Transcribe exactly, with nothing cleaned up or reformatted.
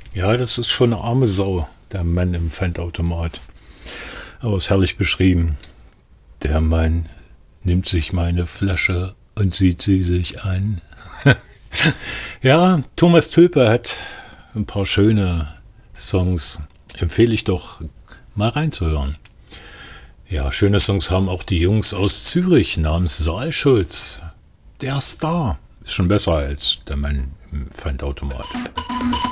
Ja, das ist schon eine arme Sau, der Mann im Pfandautomat. Aber ist herrlich beschrieben. Der Mann nimmt sich meine Flasche und sieht sie sich an. Ja, Thomas Tulpe hat ein paar schöne Songs. Empfehle ich doch mal reinzuhören. Ja, schöne Songs haben auch die Jungs aus Zürich namens Saalschutz. Der Star ist schon besser als der Mann im Pfandautomat.